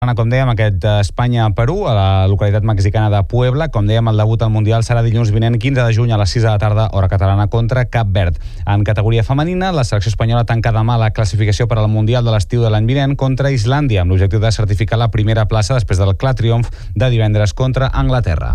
Com dèiem, aquest Espanya-Perú a la localitat mexicana de Puebla. Com dèiem, el debut al Mundial serà dilluns vinent, 15 de juny a les 6 de la tarda, hora catalana, contra Cap Verd. En categoria femenina, la selecció espanyola tanca demà la classificació per al Mundial de l'estiu de l'any vinent contra Islàndia, amb l'objectiu de certificar la primera plaça després del clar triomf de divendres contra Anglaterra.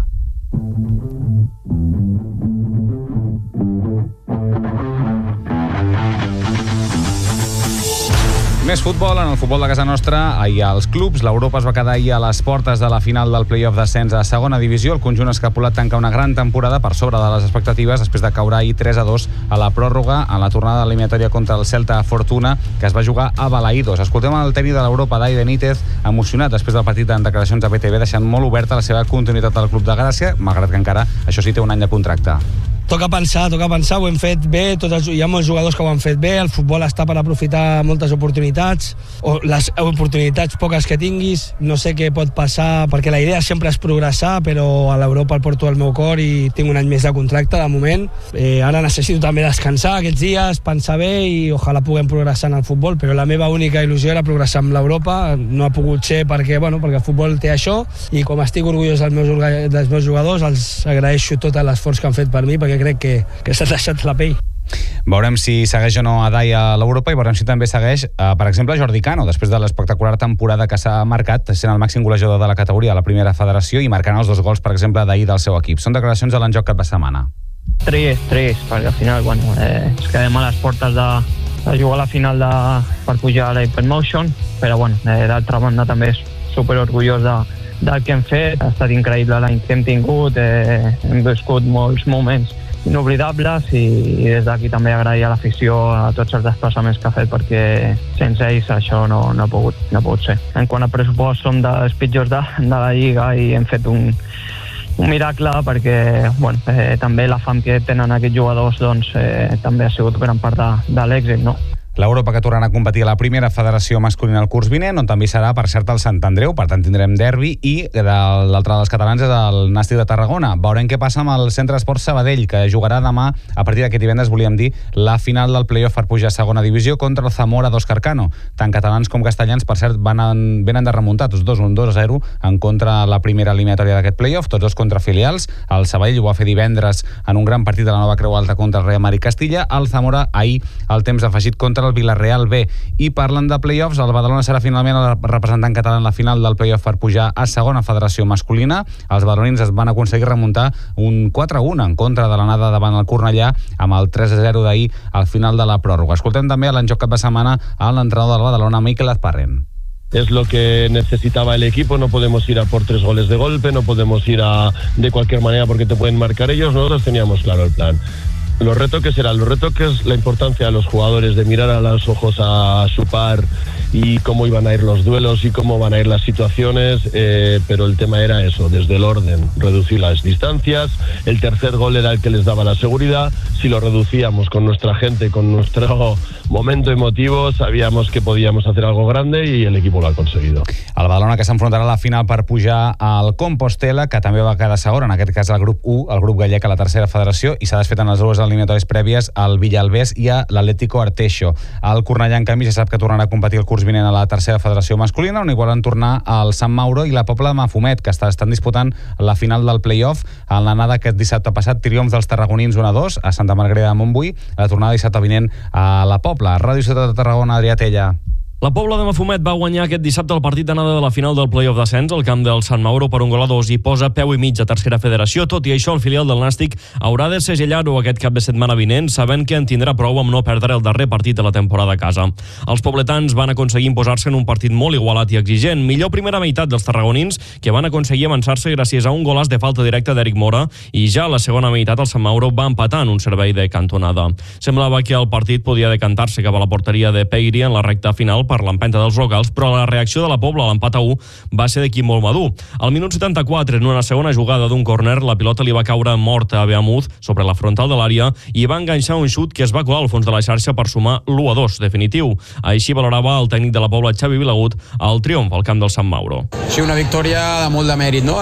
Més futbol. En el futbol de casa nostra, ahir als clubs, l'Europa es va quedar ahir a les portes de la final del play-off d'ascens a segona divisió. El conjunt escapulat tanca una gran temporada per sobre de les expectatives després de caure ahir 3-2 a la pròrroga en la tornada eliminatòria contra el Celta Fortuna, que es va jugar a Balaïdos. Escoltem el tècnic de l'Europa, Dai Benítez, emocionat després del partit en declaracions a BTV, deixant molt oberta la seva continuïtat al club de Gràcia, malgrat que encara, això sí, té un any de contracte. Toca pensar, ho hem fet bé, hi ha molts jugadors que ho han fet bé, el futbol està per aprofitar moltes oportunitats, o les oportunitats poques que tinguis, no sé què pot passar, perquè la idea sempre és progressar, però a l'Europa el porto al meu cor i tinc un any més de contracte de moment. Ara necessito també descansar aquests dies, pensar bé i ojalà puguem progressar en el futbol, però la meva única il·lusió era progressar amb l'Europa, no ha pogut ser perquè el futbol té això, i com estic orgullós dels meus jugadors, els agraeixo tot l'esforç que han fet per mi, perquè crec que s'ha deixat la pell. Veurem si segueix o no a Dai a l'Europa i veurem si també segueix, per exemple, Jordi Cano, després de l'espectacular temporada que s'ha marcat, sent el màxim golejador de la categoria de la primera federació i marcant els 2 gols, per exemple, d'ahir del seu equip. Són declaracions de l'enjoc cap de setmana. Trist, perquè al final, ens quedem a les portes de jugar a la final per pujar a la Hypermotion, però d'altra banda també és superorgullós del que hem fet. Ha estat increïble l'any que hem tingut, hem viscut molts moments inoblidables i des d'aquí també agrair a l'afició a tots els desplaçaments que ha fet, perquè sense ells això no ha pogut ser. En quant a pressupost, som dels pitjors de la Lliga i hem fet un miracle, perquè també la fam que tenen aquests jugadors també ha sigut gran part de l'èxit, no? L'Europa que tornarà a competir a la primera federació masculina el curs vinent, on també serà, per cert, el Sant Andreu, per tant tindrem derbi, i l'altre dels catalans és el Nàstic de Tarragona. Veurem què passa amb el Centre Esports Sabadell, que jugarà demà, a partir d'aquest divendres, volíem dir, la final del play-off per pujar a segona divisió contra el Zamora d'Òscar Cano. Tant catalans com castellans, per cert, venen de remuntar, tots dos, un 2-0 en contra la primera eliminatòria d'aquest play-off, tots dos contra filials. El Sabadell ho va fer divendres en un gran partit de la Nova Creu Alta contra el Real Madrid Castilla. El Zamora ahir el temps afegit contra el Villarreal B. I parlant de play-offs, el Badalona serà finalment el representant català en la final del play-off per pujar a segona federació masculina. Els badalonins es van aconseguir remuntar un 4-1 en contra de l'anada davant el Cornellà, amb el 3-0 d'ahir al final de la pròrroga. Escoltem també a l'enjoc cap de setmana a l'entrenador del Badalona, Mikel Azparren. Es lo que necesitaba el equipo, no podemos ir a por 3 goles de golpe, no podemos ir de cualquier manera porque te pueden marcar ellos. Nosotros teníamos claro el plan. Los retos que es la importancia de los jugadores, de mirar a los ojos a su par y cómo iban a ir los duelos y cómo van a ir las situaciones, pero el tema era eso, desde el orden, reducir las distancias. El tercer gol era el que les daba la seguridad. Si lo reducíamos con nuestra gente, con nuestro momento emotivo, sabíamos que podíamos hacer algo grande y el equipo lo ha conseguido. El Badalona, que s'enfrontarà a la final per pujar al Compostela, que també va quedar segon, en aquest cas el grup 1, el grup gallec a la tercera federació, i s'ha desfet en les dues eliminatòries prèvies al Villalbés i a l'Atlético Arteixo. El Cornellà, en canvi, ja sap que tornarà a competir el curs vinent a la tercera federació masculina, on hi volen tornar el Sant Mauro i la Pobla de Mafumet, que estan disputant la final del play-off. En l'anada aquest dissabte passat, triomf dels tarragonins 1-2 a Santa Margarida de Montbui, la tornada dissabte vinent a la Pobla. Ràdio Ciutat de Tarragona, Adrià Tella. La Pobla de Mafumet va guanyar aquest dissabte el partit d'anada de la final del play-off d'ascens al camp del Sant Mauro per 1-2 i posa peu i mig a tercera federació. Tot i això, el filial del Nàstic haurà de segellar-ho aquest cap de setmana vinent, sabent que en tindrà prou amb no perdre el darrer partit de la temporada a casa. Els pobletans van aconseguir imposar-se en un partit molt igualat i exigent. Millor primera meitat dels tarragonins, que van aconseguir avançar-se gràcies a un golaç de falta directa d'Eric Mora, i ja a la segona meitat el Sant Mauro va empatar en un servei de cantonada. Semblava que el partit podia decantar-se cap a la porteria de Pegri en la recta final per l'empenta dels locals, però la reacció de la Pobla a l'empat a 1 va ser d'equip molt madur. Al minut 74, en una segona jugada d'un córner, la pilota li va caure morta a Beamuth sobre la frontal de l'àrea i va enganxar un xut que es va colar al fons de la xarxa per sumar l'1-2 definitiu. Així valorava el tècnic de la Pobla, Xavi Vilagut, el triomf al camp del Sant Mauro. Sí, una victòria de molt de mèrit, no?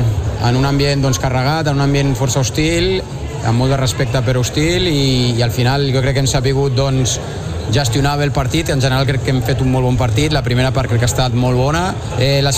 En un ambient carregat, en un ambient força hostil, amb molt de respecte però hostil, i al final jo crec que hem sabut gestionar bé el partit. En general crec que hem fet un molt bon partit. La primera part crec que ha estat molt bona. La